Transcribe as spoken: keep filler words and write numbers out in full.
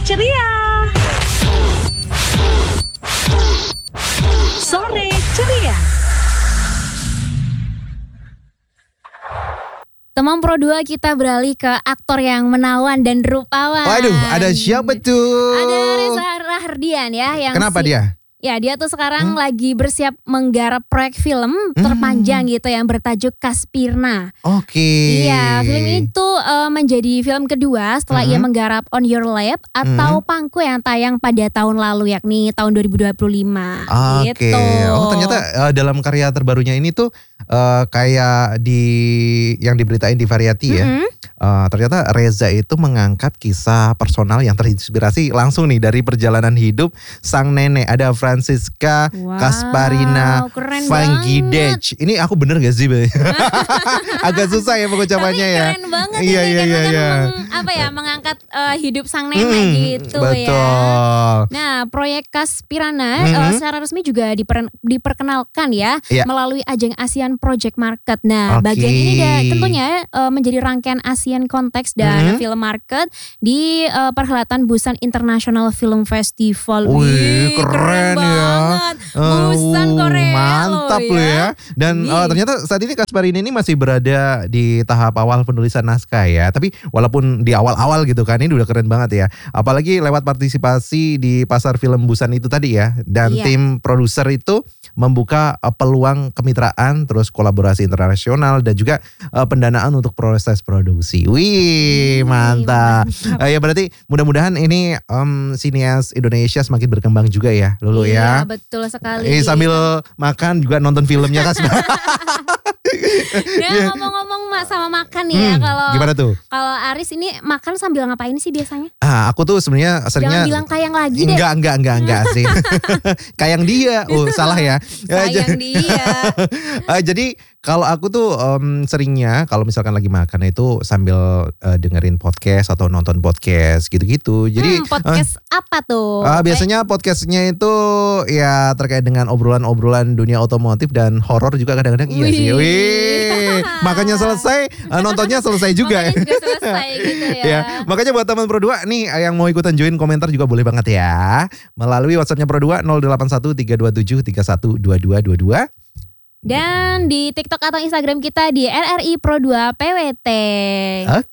ceria. Sore ceria. Teman Pro dua kita beralih ke aktor yang menawan dan rupawan. Waduh, ada siapa tuh? Ada Reza Rahardian ya. Yang Kenapa si- dia? Ya dia tuh sekarang Hmm? lagi bersiap menggarap proyek film Hmm. terpanjang gitu yang bertajuk Kaspirna. Oke. Iya, film itu uh, menjadi film kedua setelah ia Mhm. menggarap On Your Lap atau Mhm. Pangku yang tayang pada tahun lalu yakni tahun dua ribu dua puluh lima. Oke. Gitu. Oh ternyata uh, dalam karya terbarunya ini tuh uh, kayak di yang diberitain di Variety ya. Mm-mm. Uh, ternyata Reza itu mengangkat kisah personal yang terinspirasi langsung nih dari perjalanan hidup sang nenek. Ada Francisca Wow, Kasparina keren Vangidech. Ini aku bener gak sih? Be? Agak susah ya pengucapannya Tapi ya. keren banget Iya, ini iya, karena iya, kan iya. meng- apa ya mengangkat uh, hidup sang nenek Hmm, gitu ya. betul. Nah, proyek Kaspirana Mhm. uh, secara resmi juga diper- diperkenalkan ya Iya. melalui ajang ASEAN Project Market. Nah, Oke. bagian ini da- tentunya uh, menjadi rangkaian ASEAN Context dan Mhm. Film Market di uh, perhelatan Busan International Film Festival. Wih, keren ya. banget. Busan Uh, Korea mantap loh loh ya. Dan Wih. uh, ternyata saat ini Kasparina ini masih berada di tahap awal penulisan naskah ya. Tapi walaupun di awal-awal gitu kan, ini udah keren banget ya. Apalagi lewat partisipasi di pasar film Busan itu tadi ya. Dan Iya. tim produser itu membuka uh, peluang kemitraan, terus kolaborasi internasional dan juga uh, pendanaan untuk proses produksi. Wih, Wih, mantap. mantap. Uh, ya berarti mudah-mudahan ini um, sinias Indonesia semakin berkembang juga ya, Lulu ya. Iya, betul sekali. Eh sambil makan juga nonton filmnya kan. Nah, ngomong-ngomong mak sama makan nih ya, Hmm, kalau gimana tuh? kalau Aris ini makan sambil ngapain sih biasanya? Ah, aku tuh sebenarnya seringnya Jangan bilang kayang lagi deh. enggak enggak enggak enggak sih. Kayak dia. Oh, salah ya. Sayang dia. Ah, jadi kalau aku tuh em, seringnya kalau misalkan lagi makan itu sambil eh, dengerin podcast atau nonton podcast gitu-gitu. Jadi Hmm, podcast apa tuh? Ah, biasanya podcastnya itu ya terkait dengan obrolan-obrolan dunia otomotif dan horor juga kadang-kadang iya sih. Wih. Wih, makannya selesai, eh, nontonnya selesai juga. Makanya juga selesai gitu ya. Ya, makanya buat teman Pro dua nih yang mau ikutan join komentar juga boleh banget ya. Melalui WhatsAppnya Pro dua nol delapan satu tiga dua tujuh tiga satu dua dua dua dua. Dan di TikTok atau Instagram kita di R R I Pro dua P W T. Oke.